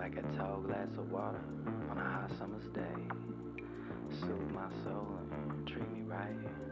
like a tall glass of water on a hot summer's day. Soothe my soul and treat me right.